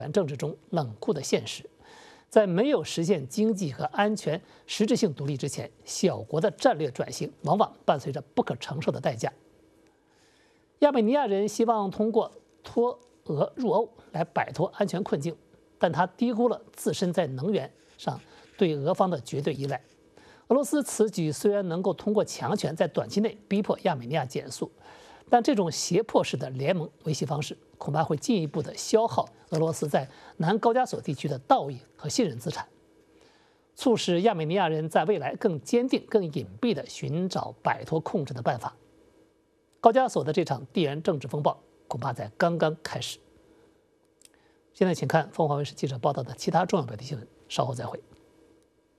政治中冷酷的现实。在没有实现经济和安全实质性独立之前，小国的战略转型往往伴随着不可承受的代价。亚美尼亚人希望通过脱俄入欧来摆脱安全困境，但他低估了自身在能源上对俄方的绝对依赖。俄罗斯此举虽然能够通过强权在短期内逼迫亚美尼亚减速，但这种胁迫式的联盟维系方式恐怕会进一步的消耗俄罗斯在南高加索地区的道义和信任资产，促使亚美尼亚人在未来更坚定、更隐蔽地寻找摆脱控制的办法。高加索的这场地缘政治风暴恐怕才刚刚开始。现在请看凤凰卫视记者报道的其他重要标题新闻，稍后再会。